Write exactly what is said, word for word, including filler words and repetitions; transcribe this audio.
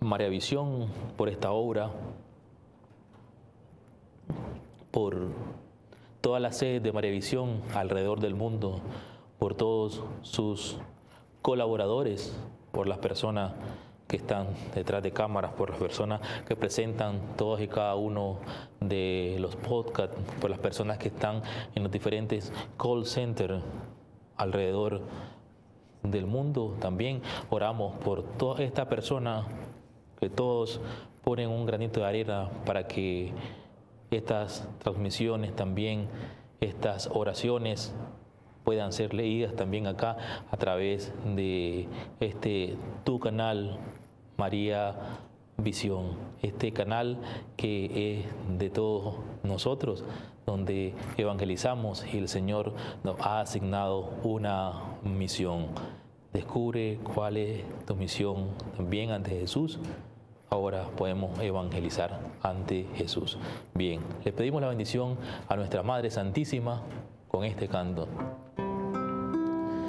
María Visión por esta obra, por todas las sedes de María Visión alrededor del mundo, por todos sus colaboradores, por las personas que están detrás de cámaras, por las personas que presentan todos y cada uno de los podcasts, por las personas que están en los diferentes call centers alrededor del mundo. También oramos por toda esta persona, que todos ponen un granito de arena para que estas transmisiones también, estas oraciones puedan ser leídas también acá a través de este tu canal María Visión, este canal que es de todos nosotros, donde evangelizamos y el Señor nos ha asignado una misión. Descubre cuál es tu misión también ante Jesús. Ahora podemos evangelizar ante Jesús. Bien, le pedimos la bendición a nuestra Madre Santísima con este canto.